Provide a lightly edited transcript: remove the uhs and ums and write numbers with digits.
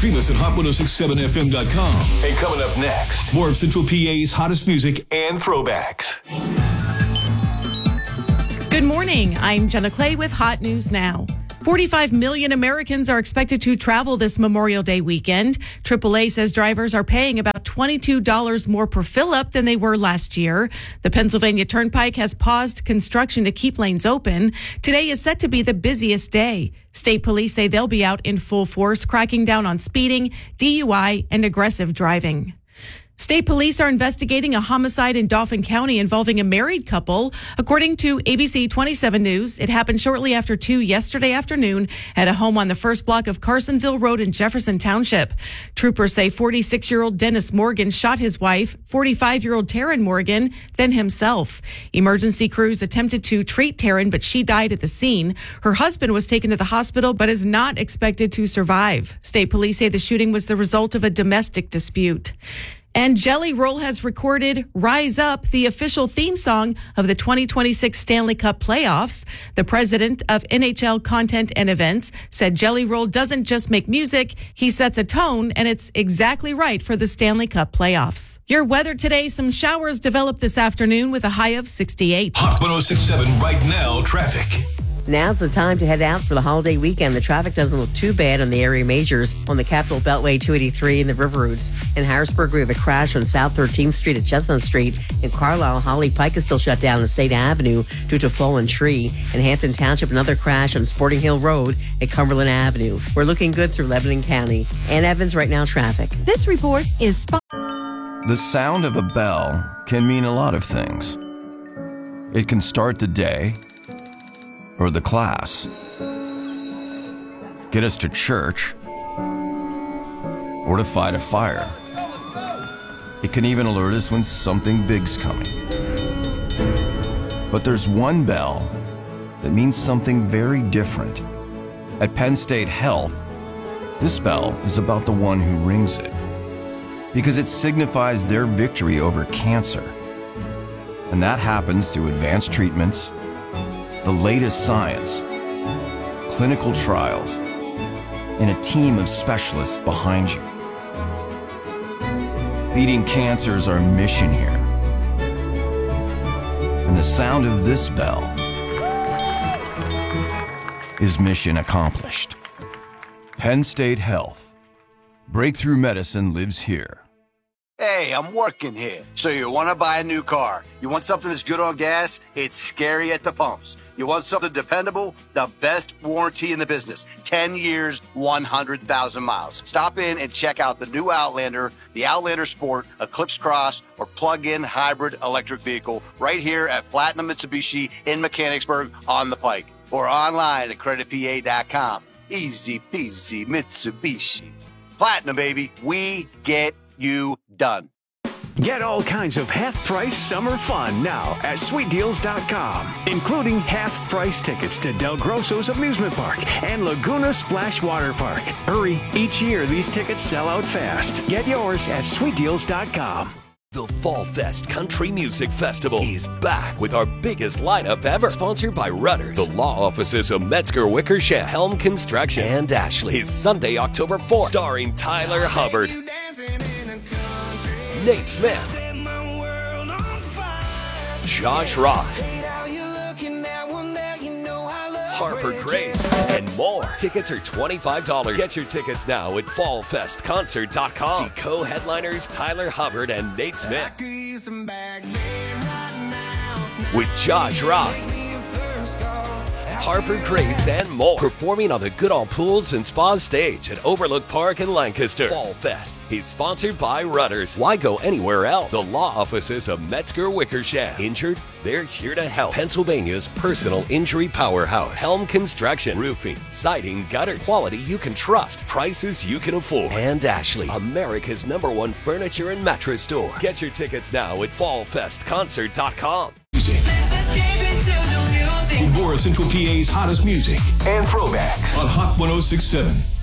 Stream us at hot1067fm.com. And coming up next, more of Central PA's hottest music and throwbacks. Good morning. I'm Jenna Clay with Hot News Now. 45 million Americans are expected to travel this Memorial Day weekend. AAA says drivers are paying about $22 more per fill-up than they were last year. The Pennsylvania Turnpike has paused construction to keep lanes open. Today is set to be the busiest day. State police say they'll be out in full force, cracking down on speeding, DUI, and aggressive driving. State police are investigating a homicide in Dauphin County involving a married couple. According to ABC 27 News, it happened shortly after 2 yesterday afternoon at a home on the first block of Carsonville Road in Jefferson Township. Troopers say 46-year-old Dennis Morgan shot his wife, 45-year-old Taryn Morgan, then himself. Emergency crews attempted to treat Taryn, but she died at the scene. Her husband was taken to the hospital, but is not expected to survive. State police say the shooting was the result of a domestic dispute. And Jelly Roll has recorded Rise Up, the official theme song of the 2026 Stanley Cup playoffs. The president of NHL Content and Events said Jelly Roll doesn't just make music, he sets a tone, and it's exactly right for the Stanley Cup playoffs. Your weather today, some showers develop this afternoon with a high of 68. Hot 1067 right now, traffic. Now's the time to head out for the holiday weekend. The traffic doesn't look too bad on the area majors on the Capital Beltway 283 and the River Routes. In Harrisburg, we have a crash on South 13th Street at Chestnut Street. In Carlisle, Holly Pike is still shut down on State Avenue due to a fallen tree. In Hampton Township, another crash on Sporting Hill Road at Cumberland Avenue. We're looking good through Lebanon County. Ann Evans, right now, traffic. This report is... The sound of a bell can mean a lot of things. It can start the day or the class, get us to church, or to fight a fire. It can even alert us when something big's coming. But there's one bell that means something very different. At Penn State Health, this bell is about the one who rings it, because it signifies their victory over cancer. And that happens through advanced treatments, the latest science, clinical trials, and a team of specialists behind you. Beating cancer is our mission here. And the sound of this bell is mission accomplished. Penn State Health. Breakthrough medicine lives here. Hey, I'm working here. So you want to buy a new car. You want something that's good on gas? It's scary at the pumps. You want something dependable? The best warranty in the business. 10 years, 100,000 miles. Stop in and check out the new Outlander, the Outlander Sport, Eclipse Cross, or plug-in hybrid electric vehicle right here at Platinum Mitsubishi in Mechanicsburg on the Pike. Or online at creditpa.com. Easy peasy Mitsubishi. Platinum, baby. We get you done. Get all kinds of half-price summer fun now at sweetdeals.com, including half-price tickets to Del Grosso's Amusement Park and Laguna Splash Water Park. Hurry, each year these tickets sell out fast. Get yours at sweetdeals.com. The Fall Fest Country Music Festival is back with our biggest lineup ever. Sponsored by Rudders, the law offices of Metzger Wickersham, Helm Construction, and Ashley. Is Sunday, October 4th, starring Tyler Hubbard, Nate Smith, Josh Ross, Harper Grace, and more. Tickets are $25. Get your tickets now at fallfestconcert.com. See co-headliners Tyler Hubbard and Nate Smith. With Josh Ross, Harper Grace, and more. Performing on the Goodall Pools and Spa stage at Overlook Park in Lancaster. Fall Fest is sponsored by Rudders. Why go anywhere else? The law offices of Metzger Wickersham. Injured? They're here to help. Pennsylvania's personal injury powerhouse. Helm Construction. Roofing, siding, gutters. Quality you can trust. Prices you can afford. And Ashley, America's #1 furniture and mattress store. Get your tickets now at fallfestconcert.com. More of Central PA's hottest music and throwbacks on Hot 1067.